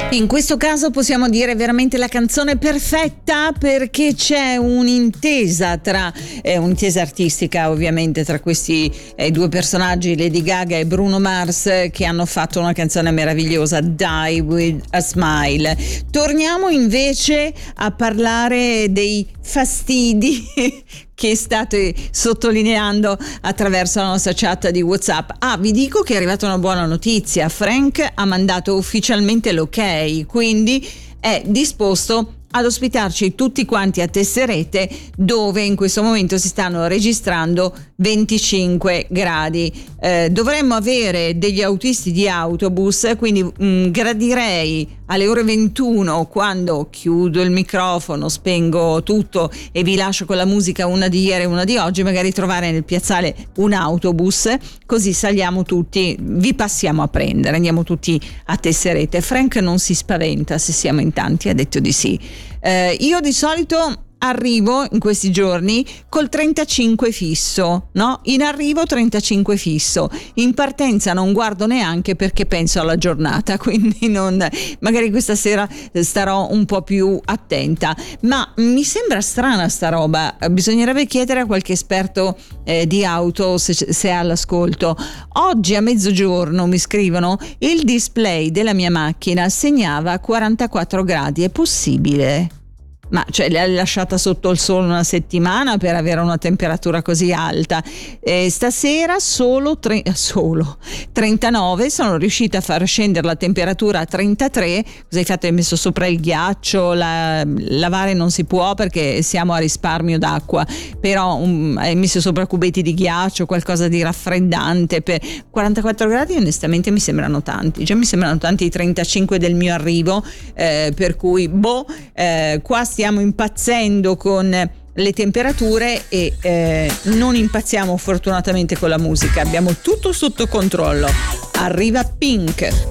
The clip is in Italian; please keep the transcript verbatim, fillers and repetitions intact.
In questo caso possiamo dire veramente la canzone perfetta, perché c'è un'intesa tra eh, un'intesa artistica ovviamente tra questi eh, due personaggi, Lady Gaga e Bruno Mars, che hanno fatto una canzone meravigliosa, Die With A Smile. Torniamo invece a parlare dei fastidi che state sottolineando attraverso la nostra chat di WhatsApp. Ah, vi dico che è arrivata una buona notizia. Frank ha mandato ufficialmente l'ok, quindi è disposto ad ospitarci tutti quanti a Tesserete, dove in questo momento si stanno registrando venticinque gradi. Eh, dovremmo avere degli autisti di autobus, quindi mh, gradirei alle ore ventuno, quando chiudo il microfono, spengo tutto e vi lascio con la musica, una di ieri e una di oggi, magari trovare nel piazzale un autobus, così saliamo tutti, vi passiamo a prendere, andiamo tutti a Tesserete. Frank non si spaventa se siamo in tanti, ha detto di sì. Eh, io di solito arrivo in questi giorni col trentacinque fisso, no? In arrivo trentacinque fisso, in partenza non guardo neanche perché penso alla giornata, quindi non, magari questa sera starò un po' più attenta, ma mi sembra strana sta roba. Bisognerebbe chiedere a qualche esperto eh, di auto se, se è all'ascolto. Oggi a mezzogiorno mi scrivono: il display della mia macchina segnava quarantaquattro gradi, è possibile? Ma cioè l'hai lasciata sotto il sole una settimana per avere una temperatura così alta? Eh, stasera solo, tre, solo trentanove, sono riuscita a far scendere la temperatura a trentatré. Cosa hai fatto? Hai messo sopra il ghiaccio? La, lavare non si può perché siamo a risparmio d'acqua, però um, hai messo sopra cubetti di ghiaccio, qualcosa di raffreddante. Per quarantaquattro gradi onestamente mi sembrano tanti, già mi sembrano tanti i trentacinque del mio arrivo, eh, per cui boh, eh, qua stiamo impazzendo con le temperature e eh, non impazziamo fortunatamente con la musica, abbiamo tutto sotto controllo. Arriva Pink.